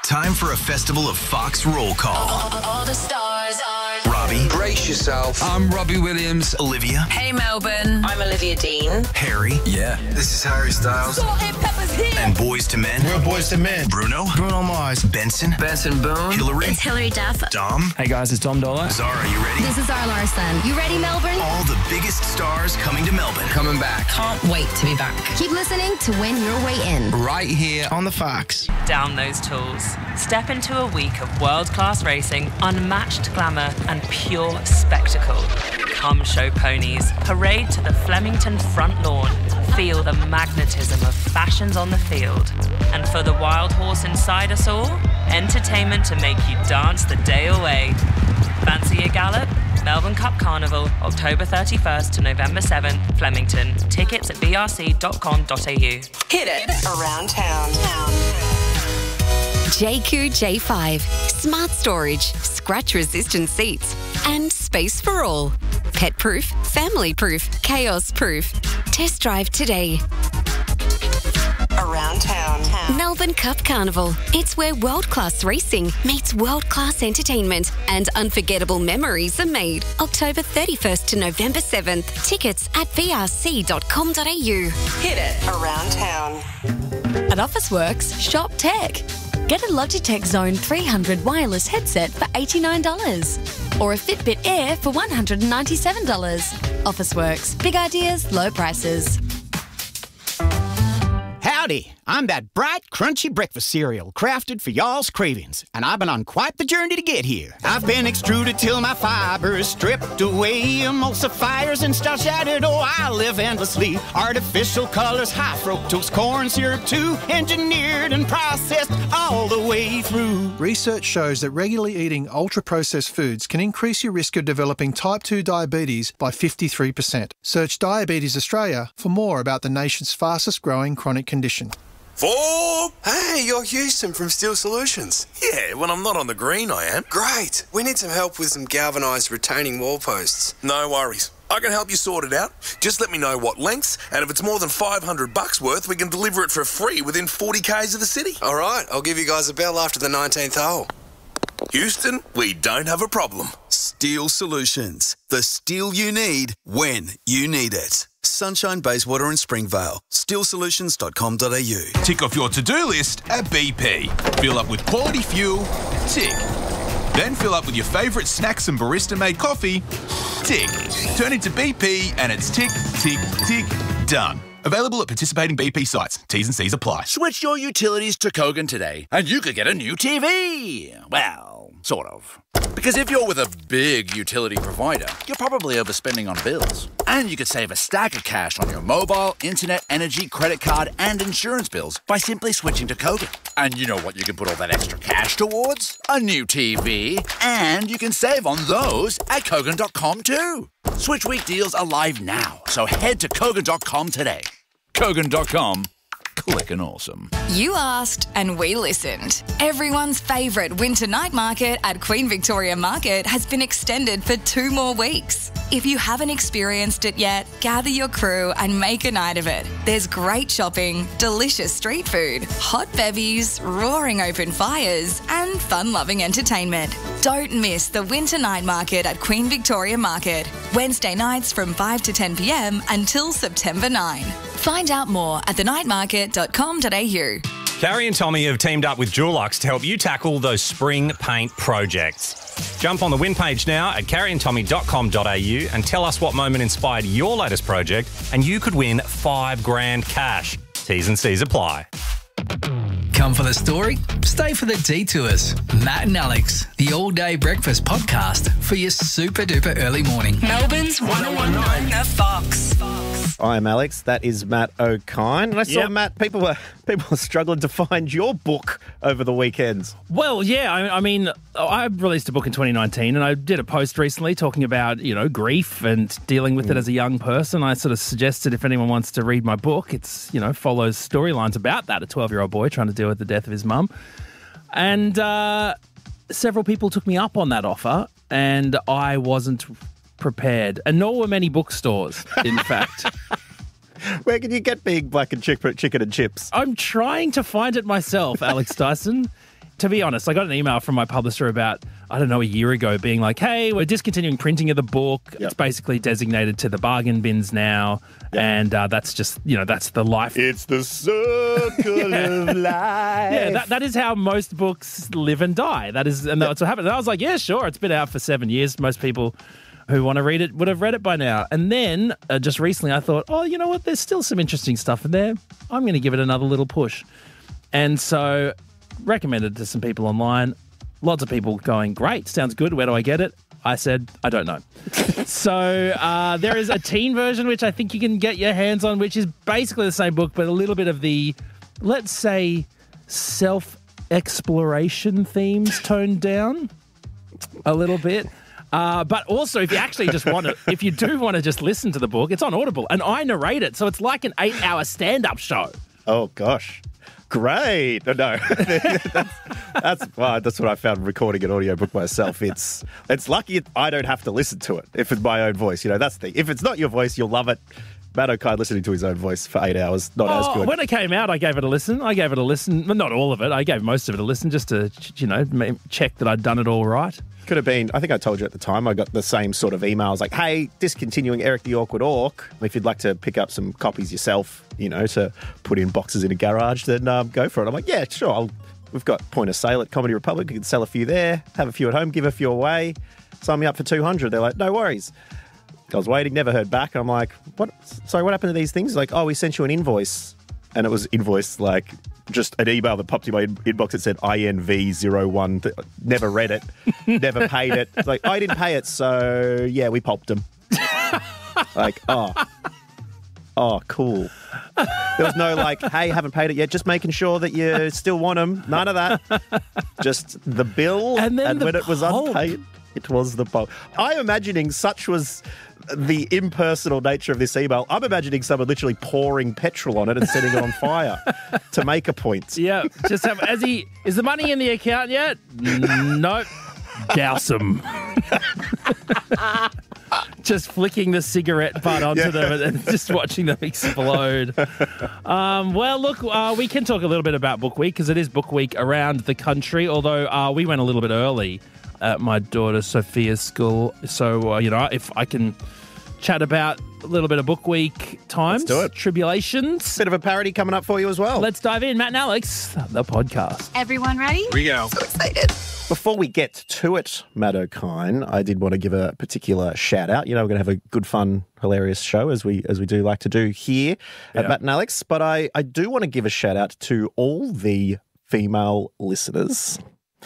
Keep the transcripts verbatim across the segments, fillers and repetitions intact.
Time for a festival of Fox roll call. All, all, all the stars are... Robbie. Brace yourself. I'm Robbie Williams. Olivia. Hey, Melbourne. I'm Olivia Dean. Harry. Yeah. This is Harry Styles. Salt and Pepper's here. And Boys to Men. We're Boys to Men. Bruno. Bruno Mars. Benson. Benson Boone. Hillary. It's Hillary Duff. Dom. Hey guys, it's Tom Dollar. Zara, you ready? This is Zara Larson. You ready, Melbourne? All the biggest stars coming to Melbourne. Coming back. Can't wait to be back. Keep listening to win your way in. Right here on the Fox. Down those tools. Step into a week of world-class racing, unmatched glamour and pure spectacle. Come show ponies. Parade to the Flemington front lawn. Feel the magnetism of fashions on the field. And for the wild horse inside us all, entertainment to make you dance the day away. Fancy a gallop? Melbourne Cup Carnival, October thirty-first to November seventh, Flemington. Tickets at b r c dot com dot a u. Hit it. Around town. J Q J five. Smart storage, scratch-resistant seats, and space for all. Pet-proof, family-proof, chaos-proof. Test drive today. Around town. Melbourne Cup Carnival. It's where world-class racing meets world-class entertainment and unforgettable memories are made. October thirty-first to November seventh. Tickets at b r c dot com dot a u. Hit it. Around town. At Officeworks, shop tech. Get a Logitech Zone three hundred wireless headset for eighty-nine dollars or a Fitbit Air for one hundred ninety-seven dollars. Officeworks. Big ideas, low prices. Howdy, I'm that bright, crunchy breakfast cereal crafted for y'all's cravings, and I've been on quite the journey to get here. I've been extruded till my fibers stripped away, emulsifiers and starch added. Oh, I live endlessly. Artificial colors, high fructose corn syrup too, engineered and processed all the way through. Research shows that regularly eating ultra-processed foods can increase your risk of developing type two diabetes by fifty-three percent. Search Diabetes Australia for more about the nation's fastest-growing chronic condition. Four. Hey, you're Houston from Steel Solutions. Yeah, when I'm not on the green, I am. Great. We need some help with some galvanised retaining wall posts. No worries. I can help you sort it out. Just let me know what lengths, and if it's more than five hundred bucks worth, we can deliver it for free within forty kays of the city. All right, I'll give you guys a bell after the nineteenth hole. Houston, we don't have a problem. Steel Solutions. The steel you need when you need it. Sunshine Bayswater and Springvale. steel solutions dot com dot a u. Tick off your to-do list at B P. Fill up with quality fuel. Tick. Then fill up with your favourite snacks and barista-made coffee. Tick. Turn into B P and it's tick, tick, tick, done. Available at participating B P sites. T's and C's apply. Switch your utilities to Kogan today and you could get a new T V. Well, sort of. Because if you're with a big utility provider, you're probably overspending on bills. And you could save a stack of cash on your mobile, internet, energy, credit card, and insurance bills by simply switching to Kogan. And you know what you can put all that extra cash towards? A new T V. And you can save on those at Kogan dot com too. Switch Week deals are live now, so head to Kogan dot com today. Kogan dot com. Clickin' awesome. You asked and we listened. Everyone's favourite winter night market at Queen Victoria Market has been extended for two more weeks. If you haven't experienced it yet, gather your crew and make a night of it. There's great shopping, delicious street food, hot bevies, roaring open fires, and fun-loving entertainment. Don't miss the winter night market at Queen Victoria Market. Wednesday nights from five to ten p m until September ninth. Find out more at the night market dot com dot a u. Carrie and Tommy have teamed up with Dulux to help you tackle those spring paint projects. Jump on the win page now at carrie and tommy dot com dot a u and tell us what moment inspired your latest project, and you could win five grand cash. T's and C's apply. Come for the story? Stay for the detours. Matt and Alex, the all-day breakfast podcast for your super-duper early morning. Melbourne's one oh one point nine The Fox. I'm Alex. That is Matt O'Kine. And I saw, Yep. Matt, people were people were struggling to find your book over the weekends. Well, yeah, I, I mean, I released a book in twenty nineteen and I did a post recently talking about, you know, grief and dealing with Mm. it as a young person. I sort of suggested if anyone wants to read my book, it's, you know, follows storylines about that, a twelve-year-old boy trying to deal with the death of his mum. And uh, several people took me up on that offer and I wasn't prepared. And nor were many bookstores, in fact. Where can you get Big Black and chick- Chicken and Chips? I'm trying to find it myself, Alex Dyson. To be honest, I got an email from my publisher about, I don't know, a year ago being like, hey, we're discontinuing printing of the book. Yep. It's basically designated to the bargain bins now. Yep. And uh, that's just, you know, that's the life. It's the circle yeah. of life. Yeah, that, that is how most books live and die. That is, and that's what happened. And I was like, yeah, sure. It's been out for seven years. Most people who want to read it would have read it by now. And then uh, just recently I thought, oh, you know what? There's still some interesting stuff in there. I'm going to give it another little push. And so recommended it to some people online. Lots of people going, great, sounds good. Where do I get it? I said, I don't know. so uh, there is a teen version, which I think you can get your hands on, which is basically the same book, but a little bit of the, let's say, self-exploration themes toned down a little bit. Uh, but also, if you actually just want to, if you do want to just listen to the book, it's on Audible, and I narrate it, so it's like an eight-hour stand-up show. Oh, gosh. Great. No, no. that's, that's, well, that's what I found recording an audiobook myself. It's it's lucky I don't have to listen to it if it's my own voice. You know, that's the if it's not your voice, you'll love it. Matt O'Kine listening to his own voice for eight hours, not oh, as good. When it came out, I gave it a listen. I gave it a listen. Not all of it. I gave most of it a listen just to, you know, check that I'd done it all right. Could have been, I think I told you at the time, I got the same sort of emails like, hey, discontinuing Eric the Awkward Orc. If you'd like to pick up some copies yourself, you know, to put in boxes in a garage, then um, go for it. I'm like, yeah, sure. I'll, we've got point of sale at Comedy Republic. We can sell a few there, have a few at home, give a few away. Sign me up for two hundred. They're like, no worries. I was waiting, never heard back. I'm like, what? Sorry, what happened to these things? Like, oh, we sent you an invoice. And it was invoice like just an email that popped in my in- inbox that said I N V zero one. Th- never read it, never paid it. It's like, I didn't pay it, so yeah, we pulped them. Like, oh, oh, cool. There was no like, hey, haven't paid it yet, just making sure that you still want them. None of that. Just the bill, and, then and the when it was pulp. unpaid, it was the pulp. I'm imagining such was the impersonal nature of this email. I'm imagining someone literally pouring petrol on it and setting it on fire to make a point. Yeah, just have, as he, is the money in the account yet? Nope. Douse him. Just flicking the cigarette butt onto yeah. them and just watching them explode. Um, well, look, uh, we can talk a little bit about Book Week because it is Book Week around the country, although uh, we went a little bit early at my daughter Sophia's school. So, uh, you know, if I can chat about a little bit of Book Week times, Let's do it. Tribulations. Bit of a parody coming up for you as well. Let's dive in. Matt and Alex, the podcast. Everyone ready? Here we go. So excited. Before we get to it, Matt O'Kine, I did want to give a particular shout out. You know, we're going to have a good, fun, hilarious show as we as we do like to do here yeah. at Matt and Alex. But I, I do want to give a shout out to all the female listeners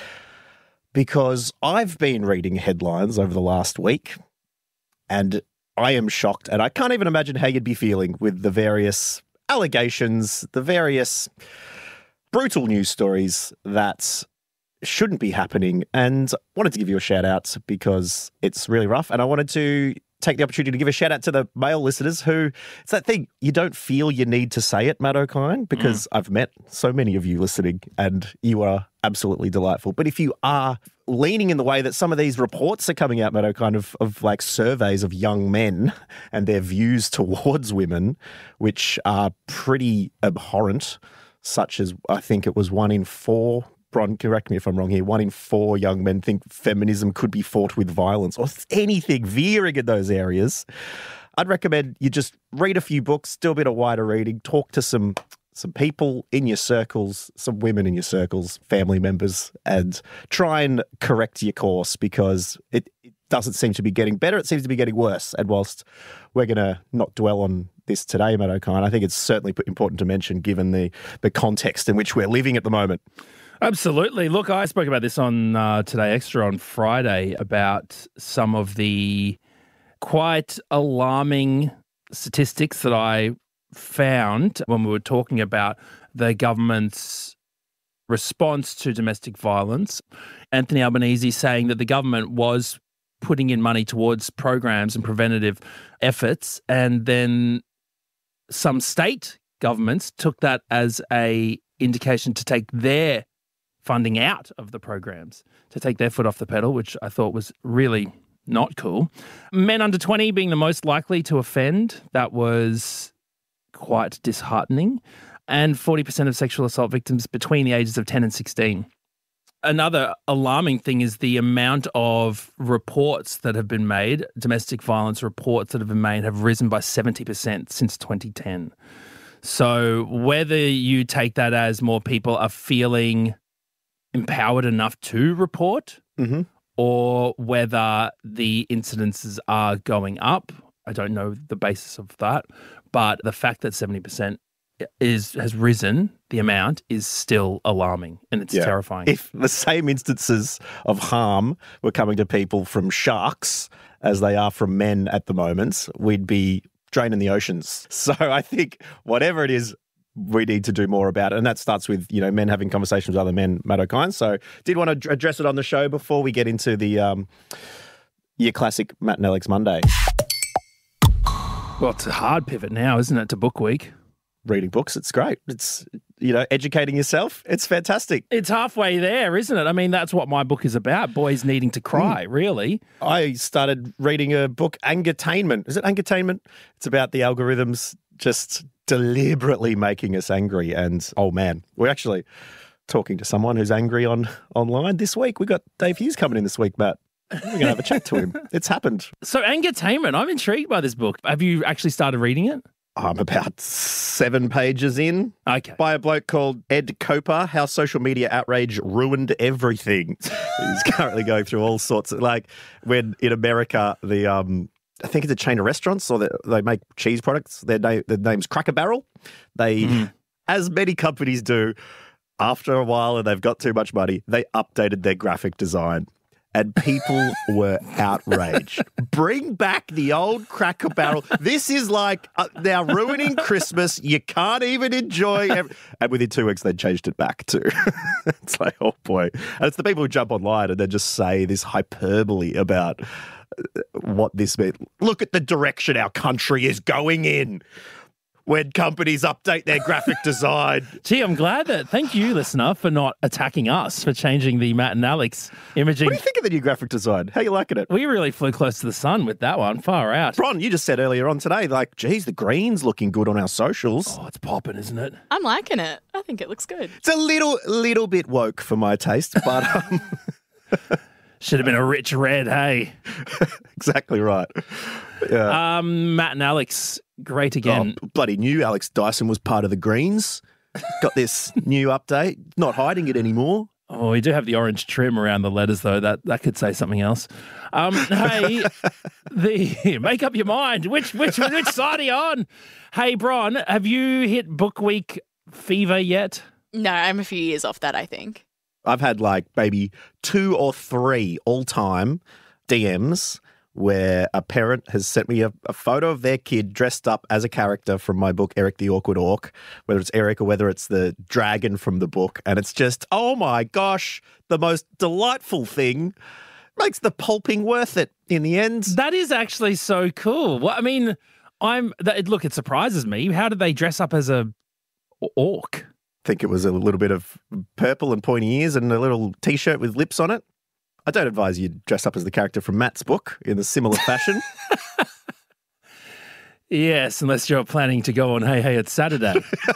because I've been reading headlines over the last week and I am shocked, and I can't even imagine how you'd be feeling with the various allegations, the various brutal news stories that shouldn't be happening. And I wanted to give you a shout out because it's really rough. And I wanted to take the opportunity to give a shout out to the male listeners who, it's that thing, you don't feel you need to say it, Matt O'Kine, because mm. I've met so many of you listening and you are absolutely delightful. But if you are leaning in the way that some of these reports are coming out, Matt O'Kine, of, of like surveys of young men and their views towards women, which are pretty abhorrent, such as I think it was one in four Bron, correct me if I'm wrong here, one in four young men think feminism could be fought with violence or anything veering in those areas. I'd recommend you just read a few books, do a bit of wider reading, talk to some some people in your circles, some women in your circles, family members, and try and correct your course because it, it doesn't seem to be getting better. It seems to be getting worse. And whilst we're going to not dwell on this today, Matt O'Kine, I think it's certainly important to mention given the, the context in which we're living at the moment. Absolutely. Look, I spoke about this on uh, Today Extra on Friday about some of the quite alarming statistics that I found when we were talking about the government's response to domestic violence. Anthony Albanese saying that the government was putting in money towards programs and preventative efforts, and then some state governments took that as a indication to take their funding out of the programs, to take their foot off the pedal, which I thought was really not cool. Men under twenty being the most likely to offend, that was quite disheartening. And forty percent of sexual assault victims between the ages of ten and sixteen. another alarming thing is the amount of reports that have been made, domestic violence reports that have been made have risen by seventy percent since twenty ten. So whether you take that as more people are feeling empowered enough to report mm-hmm. or whether the incidences are going up, I don't know the basis of that. But the fact that seventy percent is has risen, the amount is still alarming and it's Yeah. terrifying. If the same instances of harm were coming to people from sharks as they are from men at the moment, we'd be draining the oceans. So I think whatever it is, we need to do more about it. And that starts with, you know, men having conversations with other men, Matt O'Kine. So did want to address it on the show before we get into the um, your classic Matt and Alex Monday. Well, it's a hard pivot now, isn't it, to book week? Reading books, it's great. It's, you know, educating yourself. It's fantastic. It's halfway there, isn't it? I mean, that's what my book is about, boys needing to cry, mm. really. I started reading a book, Angertainment. Is it Angertainment? It's about the algorithms just deliberately making us angry. And, oh, man, we're actually talking to someone who's angry on online this week. We got Dave Hughes coming in this week, Matt. We're going to have a chat to him. It's happened. So, Angertainment, I'm intrigued by this book. Have you actually started reading it? I'm about seven pages in. Okay. By a bloke called Ed Coper, How Social Media Outrage Ruined Everything. He's currently going through all sorts of, like, when in America, the, um, I think it's a chain of restaurants, or they, they make cheese products. Their, name, their name's Cracker Barrel. They, mm. as many companies do, after a while and they've got too much money, they updated their graphic design. And people were outraged. Bring back the old Cracker Barrel. This is like uh, now ruining Christmas. You can't even enjoy every- And within two weeks, they changed it back too. It's like, oh boy. And it's the people who jump online and then just say this hyperbole about what this means. Look at the direction our country is going in when companies update their graphic design. Gee, I'm glad that, thank you, listener, for not attacking us for changing the Matt and Alex imaging. What do you think of the new graphic design? How are you liking it? We really flew close to the sun with that one, far out. Bron, you just said earlier on today, like, geez, the green's looking good on our socials. Oh, it's popping, isn't it? I'm liking it. I think it looks good. It's a little, little bit woke for my taste, but... Um... Should have been a rich red, hey? Exactly right. Yeah. Um, Matt and Alex, great again. Oh, bloody new Alex Dyson was part of the Greens. Got this new update. Not hiding it anymore. Oh, we do have the orange trim around the letters, though. That that could say something else. Um, hey, the make up your mind. Which which which side are you on? Hey, Bron, have you hit book week fever yet? No, I'm a few years off that, I think. I've had like maybe two or three all-time D Ms where a parent has sent me a, a photo of their kid dressed up as a character from my book, Eric the Awkward Orc, whether it's Eric or whether it's the dragon from the book. And it's just, oh my gosh, the most delightful thing. Makes the pulping worth it in the end. That is actually so cool. Well, I mean, I'm that, look, it surprises me. How did they dress up as a orc? I think it was a little bit of purple and pointy ears and a little T-shirt with lips on it. I don't advise you dress up as the character from Matt's book in a similar fashion. Yes, unless you're planning to go on Hey Hey It's Saturday.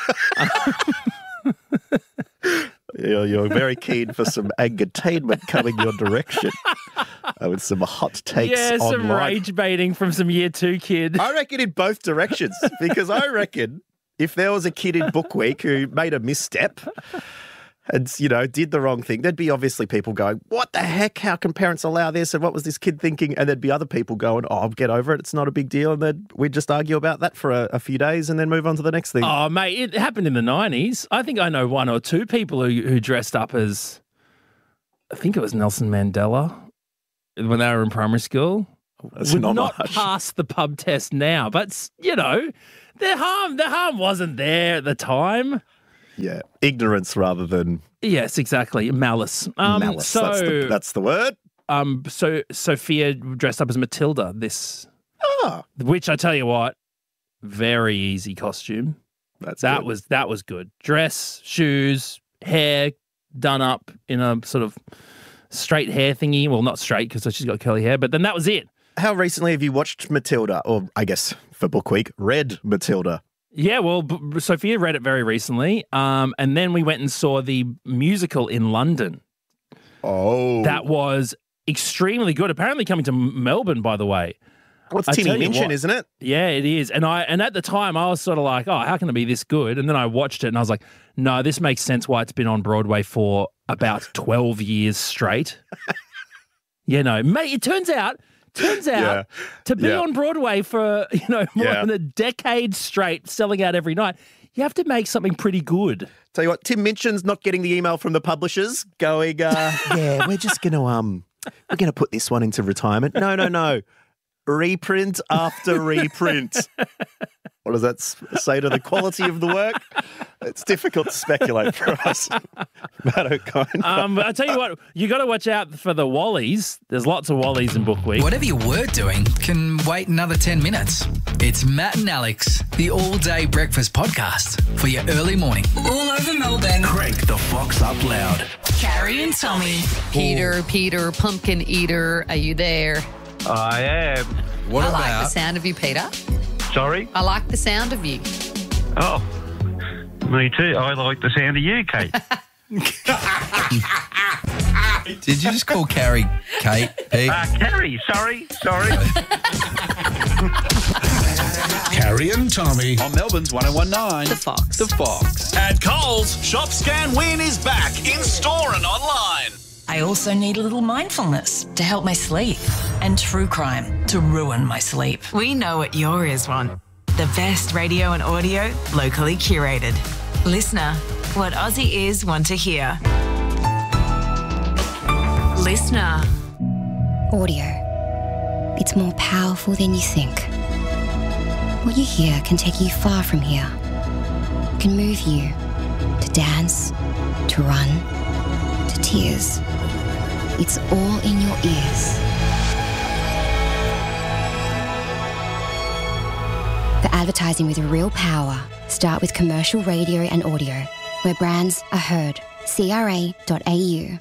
you're, you're very keen for some entertainment coming your direction. Uh, with some hot takes yeah, online. some rage baiting from some year two kid. I reckon in both directions, because I reckon if there was a kid in Book Week who made a misstep and, you know, did the wrong thing, there'd be obviously people going, what the heck? How can parents allow this? And what was this kid thinking? And there'd be other people going, oh, I'll get over it. It's not a big deal. And then we'd just argue about that for a, a few days and then move on to the next thing. Oh, mate, it happened in the nineties. I think I know one or two people who, who dressed up as, I think it was Nelson Mandela when they were in primary school. That's would not not much. pass the pub test now. But, you know, the harm, the harm wasn't there at the time. Yeah, ignorance rather than... Yes, exactly. Malice. Um, Malice, so, that's, the, that's the word. Um, so Sophia dressed up as Matilda, this... Ah. Which I tell you what, very easy costume. That's that good. was That was good. Dress, shoes, hair done up in a sort of straight hair thingy. Well, not straight because she's got curly hair, but then that was it. How recently have you watched Matilda? Or I guess for Book Week, read Matilda? Yeah, well, B- Sophia read it very recently. Um, and then we went and saw the musical in London. Oh. That was extremely good. Apparently coming to M- Melbourne, by the way. Well, it's I Timmy tell you Minchin, what- isn't it? Yeah, it is. And I and at the time I was sort of like, oh, how can it be this good? And then I watched it and I was like, no, this makes sense why it's been on Broadway for about twelve years straight. Yeah, no, mate, it turns out, turns out Yeah. to be Yeah. on Broadway for, you know, more Yeah. than a decade straight, selling out every night, you have to make something pretty good. Tell you what, Tim Minchin's not getting the email from the publishers going, uh, yeah, we're just going to, um, we're going to put this one into retirement. No, no, no. Reprint after reprint. What does that s- say to the quality of the work? It's difficult to speculate for us. Matt O'Connor. Um, I tell you what, you got to watch out for the Wallies. There's lots of Wallies in Book Week. Whatever you were doing can wait another ten minutes. It's Matt and Alex, the all-day breakfast podcast for your early morning. All over Melbourne. Crank the Fox up loud. Carrie and Tommy. Peter, Peter, pumpkin eater, are you there? I am. What I about? like the sound of you, Peter. Sorry? I like the sound of you. Oh, me too. I like the sound of you, Kate. Did you just call Carrie Kate? Pete? Uh, Carrie, sorry, sorry. Carrie and Tommy. On Melbourne's one oh one nine. The Fox. The Fox. At Coles, Shop Scan Win is back in store and online. I also need a little mindfulness to help my sleep and true crime to ruin my sleep. We know what your ears want. The best radio and audio locally curated. Listener, what Aussie ears want to hear. Listener. Audio. It's more powerful than you think. What you hear can take you far from here. It can move you to dance, to run, to tears. It's all in your ears. For advertising with real power, start with commercial radio and audio, where brands are heard. C R A dot A U.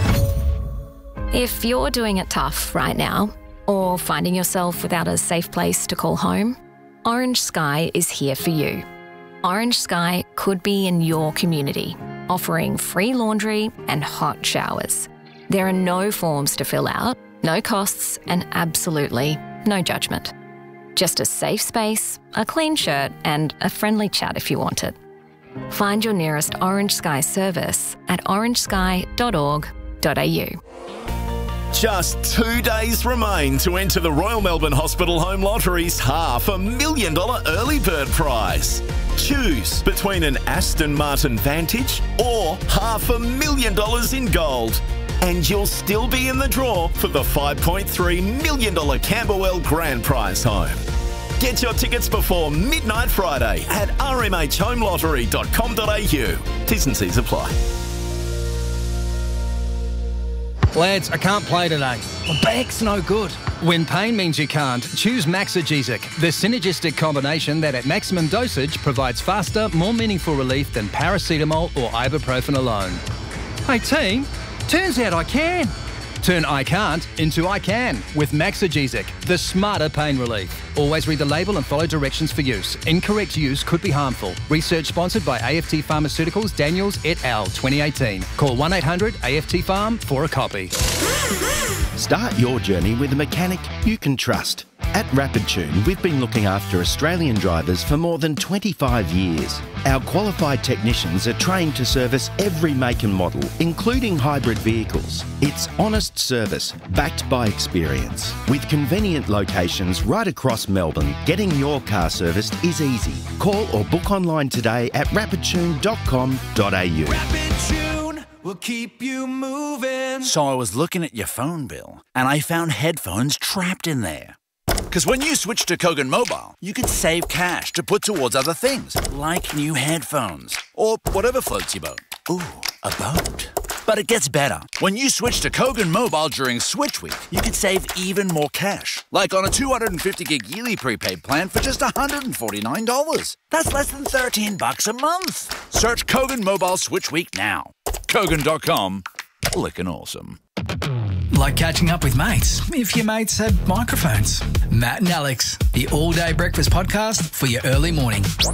If you're doing it tough right now, or finding yourself without a safe place to call home, Orange Sky is here for you. Orange Sky could be in your community, offering free laundry and hot showers. There are no forms to fill out, no costs, and absolutely no judgment. Just a safe space, a clean shirt, and a friendly chat if you want it. Find your nearest Orange Sky service at orange sky dot org dot a u. Just two days remain to enter the Royal Melbourne Hospital Home Lottery's half a million dollar early bird prize. Choose between an Aston Martin Vantage or half a million dollars in gold. And you'll still be in the draw for the five point three million dollars Camberwell Grand Prize home. Get your tickets before midnight Friday at r m h home lottery dot com dot a u. T's and C's apply. Lads, I can't play today. My back's no good. When pain means you can't, choose Maxigesic, the synergistic combination that at maximum dosage provides faster, more meaningful relief than paracetamol or ibuprofen alone. Hey team, turns out I can. Turn I can't into I can with Maxigesic, the smarter pain relief. Always read the label and follow directions for use. Incorrect use could be harmful. Research sponsored by A F T Pharmaceuticals, Daniels et al. twenty eighteen. Call one eight hundred A F T Pharm for a copy. Start your journey with a mechanic you can trust. At Rapid Tune, we've been looking after Australian drivers for more than twenty-five years. Our qualified technicians are trained to service every make and model, including hybrid vehicles. It's honest service, backed by experience. With convenient locations right across Melbourne, getting your car serviced is easy. Call or book online today at rapid tune dot com dot a u. Rapid Tune will keep you moving. So I was looking at your phone bill and I found headphones trapped in there. Because when you switch to Kogan Mobile, you can save cash to put towards other things, like new headphones or whatever floats your boat. Ooh, a boat. But it gets better. When you switch to Kogan Mobile during Switch Week, you can save even more cash. Like on a two hundred fifty gig yearly prepaid plan for just one hundred forty-nine dollars. That's less than thirteen bucks a month. Search Kogan Mobile Switch Week now. Kogan dot com. Lickin' awesome. Like catching up with mates, if your mates had microphones. Matt and Alex, the all-day breakfast podcast for your early morning.